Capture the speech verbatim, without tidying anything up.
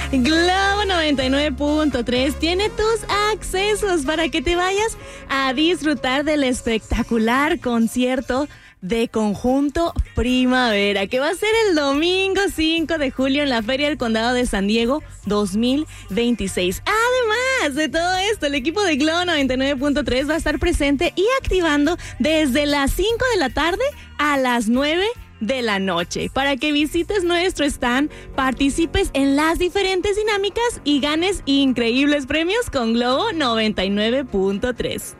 Globo noventa y nueve punto tres tiene tus accesos para que te vayas a disfrutar del espectacular concierto de Conjunto Primavera, que va a ser el domingo cinco de julio en la Feria del Condado de San Diego dos mil veintiséis. Además de todo esto, el equipo de Globo noventa y nueve punto tres va a estar presente y activando desde las cinco de la tarde a las nueve de la noche para que visites nuestro stand, participes en las diferentes dinámicas y ganes increíbles premios con Globo noventa y nueve punto tres.